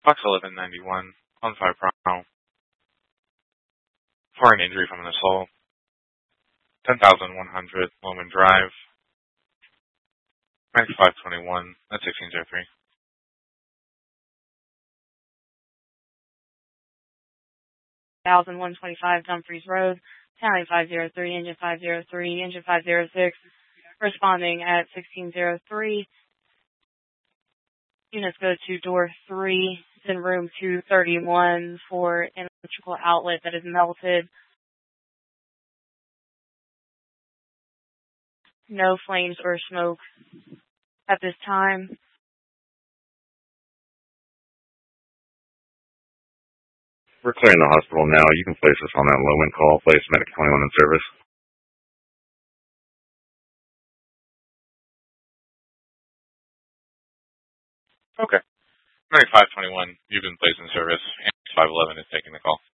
Fox 1191, on 5 Brown. For an injury from an assault. 10,100 Loman Drive. 9521, that's 1603. 1,125 Dumfries Road, County 503, Engine 503, Engine 506, responding at 1603. Units go to door 3, it's in room 231 for an electrical outlet that is melted. No flames or smoke at this time. We're clearing the hospital now. You can place us on that low-wind call. Place Medic 21 in service. Okay. Medic 521, you've been placed in service. 511 is taking the call.